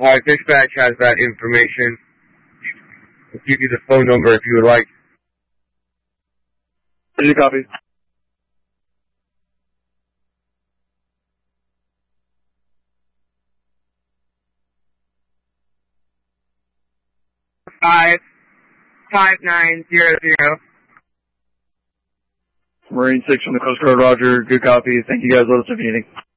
Dispatch has that information. I'll give you the phone number if you would like. Did you copy? Five 5900. Marine 6 from the Coast Guard, roger. Good copy. Thank you guys. Let us know if you need anything.